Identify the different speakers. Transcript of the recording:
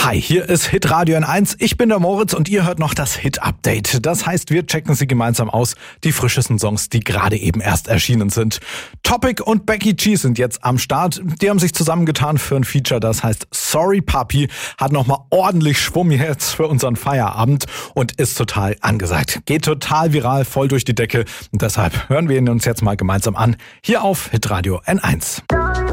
Speaker 1: Hi, hier ist Hitradio N1. Ich bin der Moritz und ihr hört noch das Hit-Update. Das heißt, wir checken sie gemeinsam aus, die frischesten Songs, die gerade eben erst erschienen sind. Topic und Becky G sind jetzt am Start. Die haben sich zusammengetan für ein Feature, das heißt Sorry Papi, hat nochmal ordentlich Schwung jetzt für unseren Feierabend und ist total angesagt. Geht total viral, voll durch die Decke und deshalb hören wir ihn uns jetzt mal gemeinsam an, hier auf Hitradio N1.